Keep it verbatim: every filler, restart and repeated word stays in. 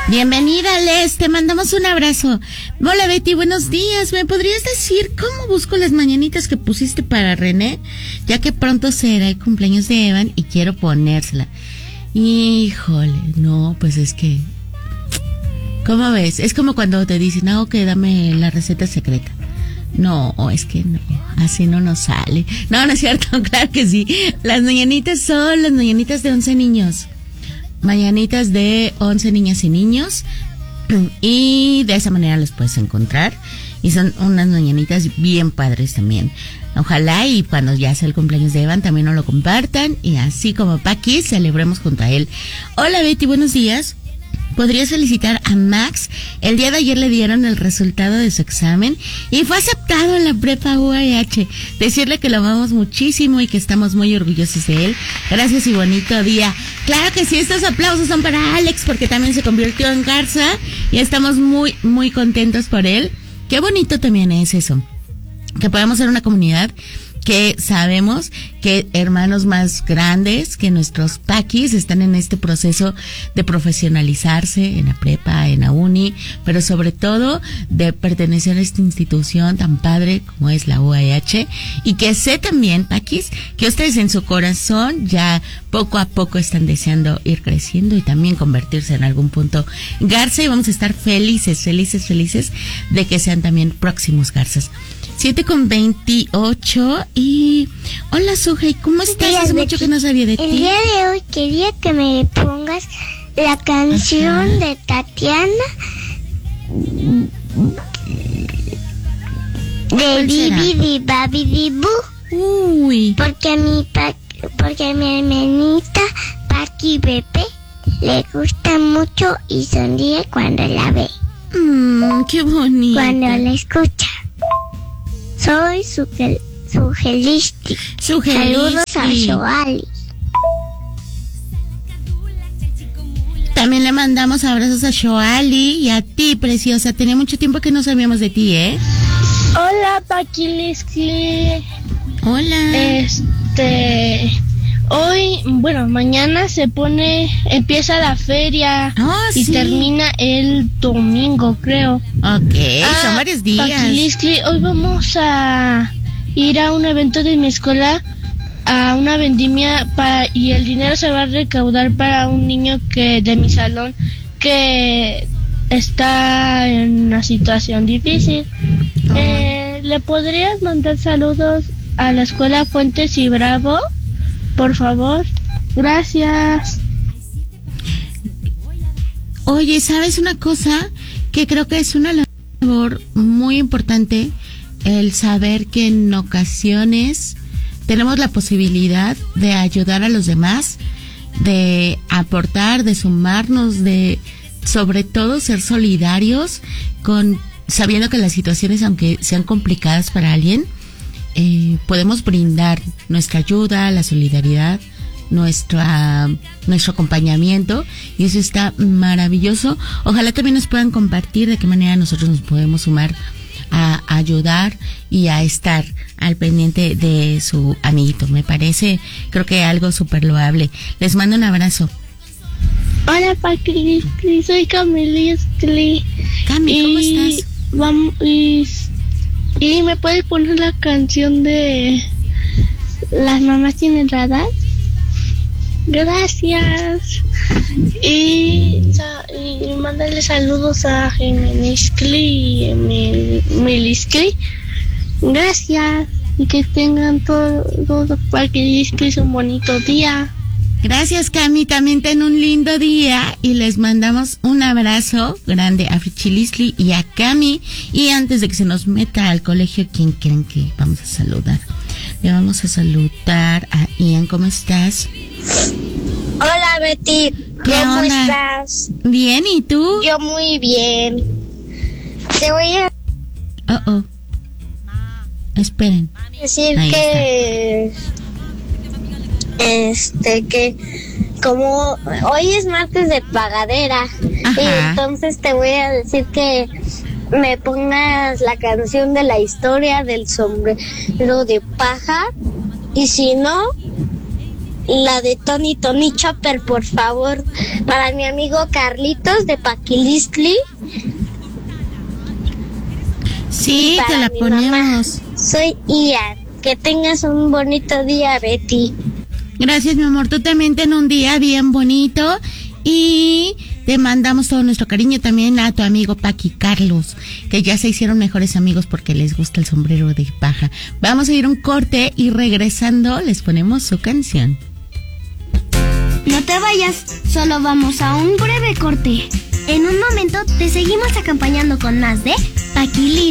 Bienvenida, Les, te mandamos un abrazo. Hola, Betty, buenos días. ¿Me podrías decir cómo busco las mañanitas que pusiste para René? Ya que pronto será el cumpleaños de Evan y quiero ponérsela. Híjole, no, pues es que... ¿Cómo ves? Es como cuando te dicen, ah, ok, dame la receta secreta. No, es que no, así no nos sale. No, no es cierto, claro que sí. Las mañanitas son las mañanitas de once niños. Mañanitas de once niñas y niños. Y de esa manera los puedes encontrar. Y son unas mañanitas bien padres también. Ojalá y cuando ya sea el cumpleaños de Evan también nos lo compartan. Y así como Paqui, celebremos junto a él. Hola Betty, buenos días. ¿Podrías felicitar a Max? El día de ayer le dieron el resultado de su examen y fue aceptado en la prepa U A H. Decirle que lo amamos muchísimo y que estamos muy orgullosos de él. Gracias y bonito día. Claro que sí, estos aplausos son para Alex porque también se convirtió en Garza y estamos muy, muy contentos por él. Qué bonito también es eso, que podamos ser una comunidad que sabemos que hermanos más grandes que nuestros paquis están en este proceso de profesionalizarse en la prepa, en la uni, pero sobre todo de pertenecer a esta institución tan padre como es la U A H, y que sé también, paquis, que ustedes en su corazón ya poco a poco están deseando ir creciendo y también convertirse en algún punto Garza, y vamos a estar felices, felices, felices de que sean también próximos Garzas. siete con veintiocho y... Hola, Sujei, ¿cómo estás? Hace mucho que no sabía de ti. El día de hoy quería que me pongas la canción Ajá. de Tatiana de Bibidi Babidi Boo. Uy. Porque a mi, pa, porque a mi hermanita Paqui Bebé le gusta mucho y sonríe cuando la ve. Mmm, qué bonito. Cuando la escucha. Soy su Sujelisti. Saludos a Joali. También le mandamos abrazos a Joali y a ti, preciosa. Tenía mucho tiempo que no sabíamos de ti, ¿eh? Hola, Paquilisli. Hola. Este... Hoy, bueno, mañana se pone, empieza la feria oh, y sí. termina el domingo, creo. Ok, ah, son varios días. Paquilisli, hoy vamos a ir a un evento de mi escuela, a una vendimia, para, y el dinero se va a recaudar para un niño que de mi salón que está en una situación difícil. Oh. Eh, ¿Le podrías mandar saludos a la escuela Fuentes y Bravo? Por favor, gracias. Oye, ¿sabes una cosa? Que creo que es una labor muy importante el saber que en ocasiones tenemos la posibilidad de ayudar a los demás, de aportar, de sumarnos, de sobre todo ser solidarios con sabiendo que las situaciones, aunque sean complicadas para alguien, Eh, podemos brindar nuestra ayuda, la solidaridad, nuestra, nuestro acompañamiento, y eso está maravilloso. Ojalá también nos puedan compartir de qué manera nosotros nos podemos sumar a, a ayudar y a estar al pendiente de su amiguito. Me parece, creo que algo súper loable. Les mando un abrazo. Hola, Paqui, soy Camilistli. Cami, ¿cómo estás? Vamos, y... ¿Y me puedes poner la canción de Las mamás tienen radar? Gracias. Y, y mándale saludos a Jimenezcli y Miliscli. Gracias. Y que tengan todos todo, para que es un bonito día. Gracias, Cami, también ten un lindo día y les mandamos un abrazo grande a Frichilisli y a Cami. Y antes de que se nos meta al colegio, ¿quién creen que vamos a saludar? Le vamos a saludar a Ian. ¿Cómo estás? Hola, Betty. ¿Cómo estás? Bien, ¿y tú? Yo muy bien. Te voy a... Oh, oh. Esperen. Decir Ahí que... Está. Este, que como hoy es martes de pagadera, Ajá. y entonces te voy a decir que me pongas la canción de la historia del sombrero de paja, y si no, la de Tony Tony Chopper, por favor. Para mi amigo Carlitos de Paquilistli. Sí, te la ponemos. Mamá. Soy Ian. Que tengas un bonito día, Betty. Gracias, mi amor. Tú también ten un día bien bonito. Y te mandamos todo nuestro cariño también a tu amigo Paqui Carlos, que ya se hicieron mejores amigos porque les gusta el sombrero de paja. Vamos a ir a un corte y regresando les ponemos su canción. No te vayas, solo vamos a un breve corte. En un momento te seguimos acompañando con más de Paquilistli.